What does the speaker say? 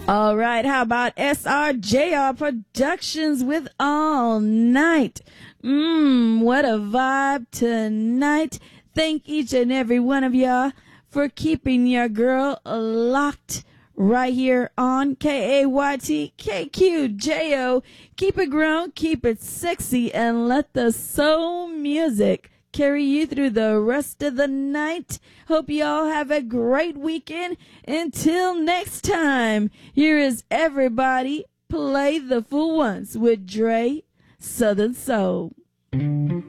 All right, how about SRJR Productions with All Night? What a vibe tonight. Thank each and every one of y'all for keeping your girl locked right here on KAYT KQJO. Keep it grown, keep it sexy, and let the soul music carry you through the rest of the night. Hope y'all have a great weekend. Until next time, here is Everybody Play the Fool Once with Dre Southern Soul.